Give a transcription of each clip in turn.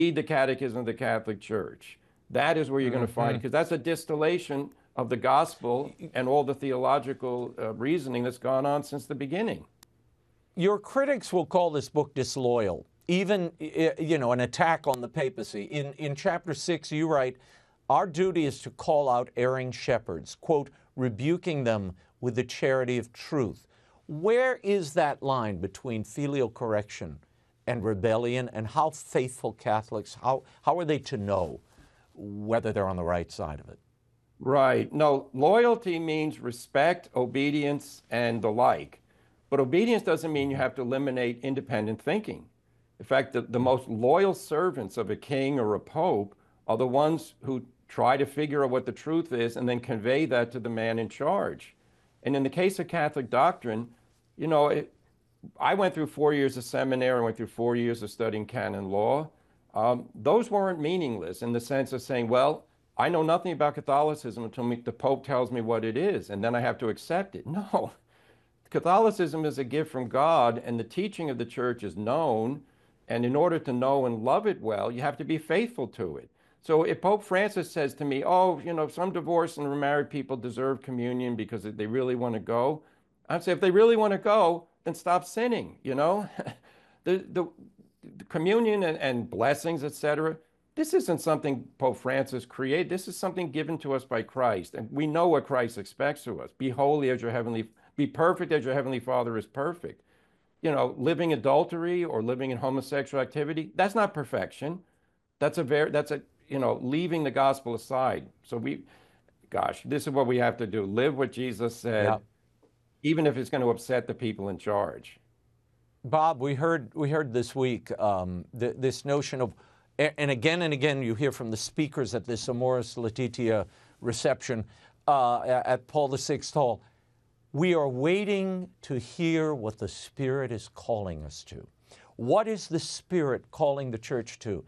Read the Catechism of the Catholic Church. That is where you're going to find it, because that's a distillation of the gospel and all the theological reasoning that's gone on since the beginning. Your critics will call this book disloyal, even, an attack on the papacy. In chapter 6, you write, "Our duty is to call out erring shepherds," quote, "rebuking them with the charity of truth." Where is that line between filial correction and rebellion, and how faithful Catholics, how are they to know whether they're on the right side of it? Right. No, loyalty means respect, obedience, and the like. But obedience doesn't mean you have to eliminate independent thinking. In fact, the most loyal servants of a king or a pope are the ones who try to figure out what the truth is and then convey that to the man in charge. And in the case of Catholic doctrine, I went through 4 years of seminary, I went through 4 years of studying canon law. Those weren't meaningless in the sense of saying, well, I know nothing about Catholicism until the Pope tells me what it is, and then I have to accept it. No. Catholicism is a gift from God, and the teaching of the church is known, and in order to know and love it well, you have to be faithful to it. So if Pope Francis says to me, some divorced and remarried people deserve communion because they really want to go, I'd say, if they really want to go, then stop sinning, the communion and blessings, etc. This isn't something Pope Francis created. This is something given to us by Christ, and we know what Christ expects of us. Be perfect as your heavenly Father is perfect. Living adultery or living in homosexual activity, that's not perfection. That's leaving the gospel aside. So this is what we have to do. Live what Jesus said, even if it's going to upset the people in charge. Bob, we heard this week this notion of, and again you hear from the speakers at this Amoris Laetitia reception at Paul VI Hall, we are waiting to hear what the Spirit is calling us to. What is the Spirit calling the church to?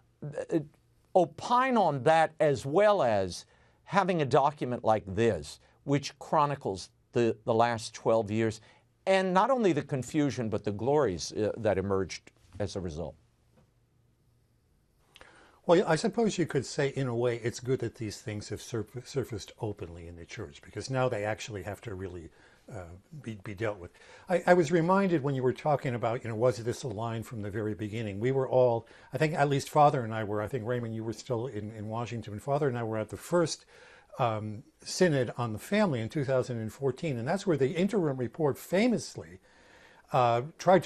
Opine on that, as well as having a document like this, which chronicles the last 12 years, and not only the confusion, but the glories that emerged as a result. Well, I suppose you could say, in a way, it's good that these things have surfaced openly in the church, because now they actually have to really be dealt with. I was reminded when you were talking about, was this a line from the very beginning? We were all, I think at least Father and I were, I think Raymond, you were still in Washington. Father and I were at the first synod on the family in 2014, and that's where the interim report famously tried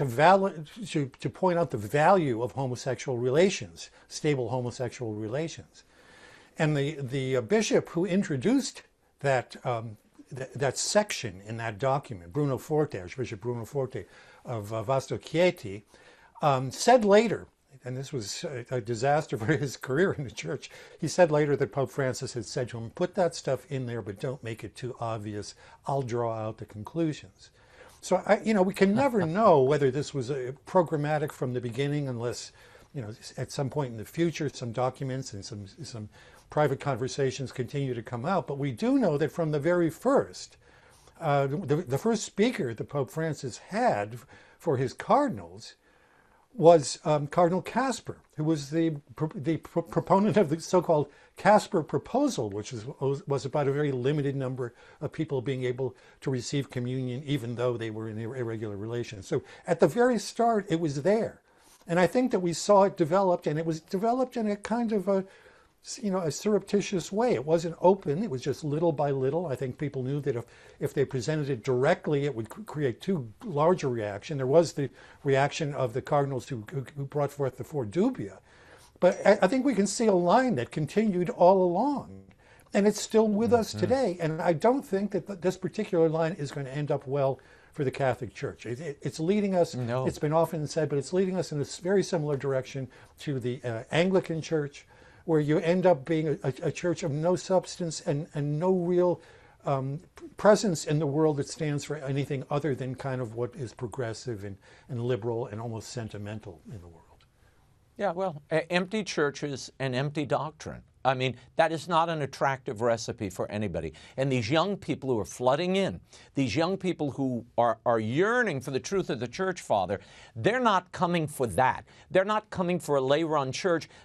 to point out the value of homosexual relations, stable homosexual relations. And the bishop who introduced that that section in that document, Bruno Forte, Archbishop Bruno Forte of Vasto Chieti, said later, and this was a disaster for his career in the church, he said later that Pope Francis had said to him, put that stuff in there, but don't make it too obvious. I'll draw out the conclusions. So, we can never know whether this was programmatic from the beginning, unless, at some point in the future, some documents and some private conversations continue to come out. But we do know that from the very first, the first speaker that Pope Francis had for his cardinals was Cardinal Casper, who was the proponent of the so-called Casper proposal, which was about a very limited number of people being able to receive communion, even though they were in irregular relations. So at the very start, it was there. And I think that we saw it developed, and it was developed in a kind of a surreptitious way. It wasn't open. It was just little by little. I think people knew that if they presented it directly, it would create too large a reaction. There was the reaction of the cardinals who brought forth the Four Dubia. But I think we can see a line that continued all along. And it's still with us today. And I don't think that this particular line is going to end up well for the Catholic Church. It's leading us, it's been often said, but it's leading us in a very similar direction to the Anglican Church, where you end up being a church of no substance and no real presence in the world that stands for anything other than kind of what is progressive and liberal and almost sentimental in the world. Yeah, well, empty churches and empty doctrine. I mean, that is not an attractive recipe for anybody. And these young people who are flooding in, these young people who are yearning for the truth of the church, Father, they're not coming for that. They're not coming for a lay-run church.